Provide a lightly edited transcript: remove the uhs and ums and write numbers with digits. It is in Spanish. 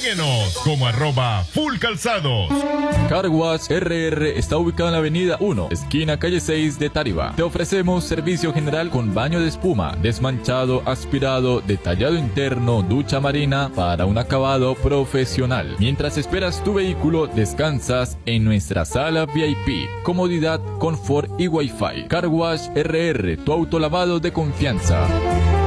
Síguenos como @fullcalzados. Car Wash RR está ubicado en la avenida 1, esquina calle 6 de Tariba. Te ofrecemos servicio general con baño de espuma, desmanchado, aspirado, detallado interno, ducha marina para un acabado profesional. Mientras esperas tu vehículo, descansas en nuestra sala VIP. Comodidad, confort y Wi-Fi. Car Wash RR, tu autolavado de confianza.